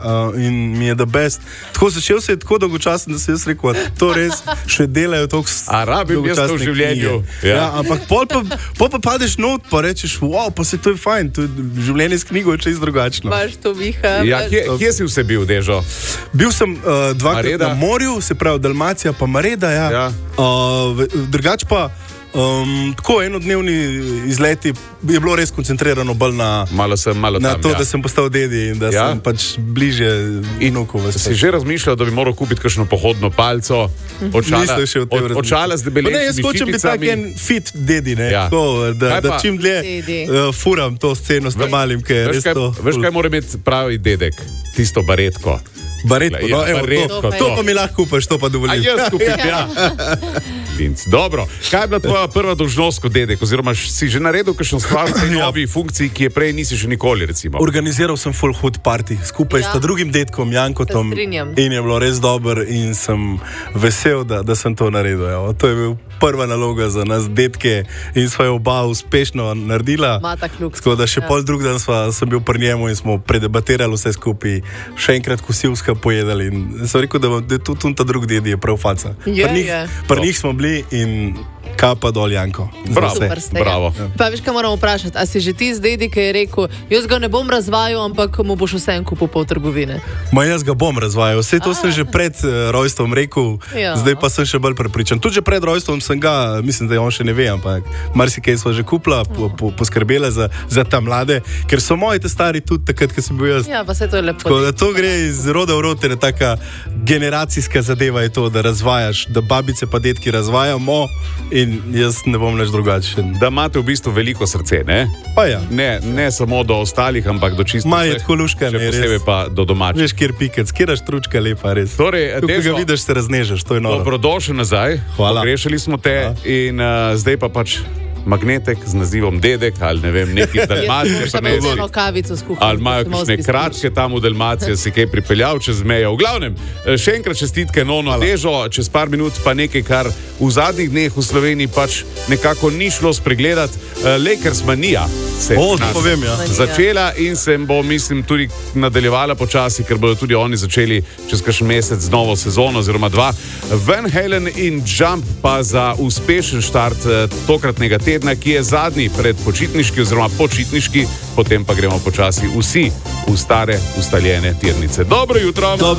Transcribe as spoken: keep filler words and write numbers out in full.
Uh, in mi je da best. Tako začel se je tako dolgočasen, da se jaz rekel, to res še delajo toliko dolgočasne v življenju. Ja. Ja, ampak pol pa, pol pa padeš not, pa rečeš, wow, pa se to je fajn, to je življenje s knjigo je čisto drugačno. Maš to viha. Ja, kje, kje si vse bil, Dežo? Bil sem uh, dvakrat na morju, se pravi Dalmacija pa Mareda, ja. Ja. Uh, drugač pa Um, tako enodnevni izleti je bilo res koncentrirano bolj na, malo sem, malo na tam, to, ja. da sem postal dedi in da ja. sem pač bliže vnuku. Si že razmišljal, da bi moral kupiti kakšno pohodno palco, očala, od, očala z debelimi mišičicami? Ne, jaz hočem biti tak en fit dedi, ne? Ja. Tako, da, da čim dlje uh, furam to sceno s tem malim, ker je res kaj, to... Veš, kaj mora imeti pravi dedek? Tisto baretko. Baretko, no, ja, evo, baretko, to, to pa mi lahko kupaš, to pa dovolim. A jaz kupim, ja. Dobro, kaj je bila tvoja prva dolžnost kot dedek, oziroma si že naredil kakšno stvar v tej novi funkciji, ki je prej nisi še nikoli, recimo? Organiziral sem full hood party skupaj ja. s drugim dedkom, Jankotom, in je bilo res dober in sem vesel, da, da sem to naredil. Ja. To je bil prva naloga za nas dedke in sva jo oba uspešno naredila. Tako da še ja. pol drug dan sva, sem bil pri njemu in smo predebatirali vse skupaj, še enkrat kosilska pojedali in sem rekel, da, da tudi ta drug dedi je prav faca. Je, pri njih, je. Pri njih smo bili in kapa dol, Janko. Bravo, bravo. Ja. Pa veš, kaj moramo vprašati, a si že ti z dedi, ki je rekel, jaz ga ne bom razvajal, ampak mu boš vse en kupil pol trgovine? Ma jaz ga bom razvajal, vse to a. sem že pred uh, rojstvom rekel, ja. zdaj pa sem še bolj prepričan. Tudi že pred rojstvom sem ga, mislim, da on še ne ve, ampak marsikaj sva že kupila, po, po, poskrbela za, za ta mlade, ker so moji te stari tudi takrat, ko sem bil jaz. Ja, pa se to je lepo. Tako da to gre iz roda v rod, taka generacijska zadeva je to, da razvajaš, da babice pa detki razvajamo in jaz ne bom več drugačen. Da imate v bistvu veliko srce, ne? Pa ja. Ne, ne samo do ostalih, ampak do čisto. Ma je tako luška, ne, res. Še posebej pa do domačih. Veš, kjer pikec, kjer štručka lepa, res. Torej, tukaj Dežo, ga vidiš, se raznežeš, to je noro. Dobrodošel nazaj. Hvala. Pogrešali smo te ja. in uh, zdaj pa pač magnetek z nazivom dedek ali ne vem, neki Dalmacije. Ali imajo kakšne kratke tam v Dalmaciji, si kaj pripeljal čez mejo. V glavnem, še enkrat čestitke Nono Dežo, čez par minut pa nekaj, kar v zadnjih dneh v Sloveniji pač nekako ni šlo spregledati. Lakers manija se je o, povem, ja. začela in se bo, mislim, tudi nadaljevala počasi, ker bodo tudi oni začeli čez kakšen mesec novo sezono oziroma dva. Van Halen in Jump pa za uspešen štart tokratnega tedna, ki je zadnji pred počitniški oziroma počitniški, potem pa gremo počasi vsi v stare ustaljene tirnice. Dobro jutro! Dobro.